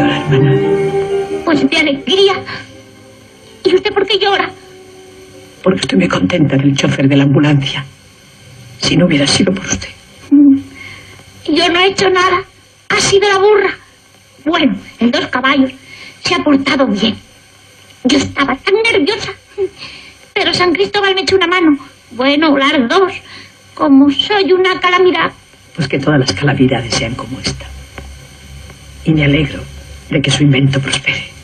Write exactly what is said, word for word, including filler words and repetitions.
llora, hermana? Pues de alegría. ¿Y usted por qué llora? Porque estoy muy contenta del chofer de la ambulancia. Si no hubiera sido por usted. Yo no he hecho nada. Ha sido la burra. Bueno, el dos caballos se ha portado bien. Yo estaba tan nerviosa. Pero San Cristóbal me echó una mano. Bueno, las dos. Como soy una calamidad. Pues que todas las calamidades sean como esta. Y me alegro de que su invento prospere.